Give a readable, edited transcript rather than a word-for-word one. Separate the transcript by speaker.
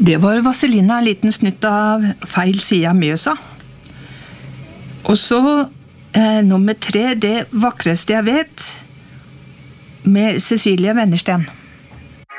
Speaker 1: Det var Vazelina, en liten snutt av feil side av Mjøsa. Og så nummer 3, det vakreste jeg vet, med Cecilie Wennersten.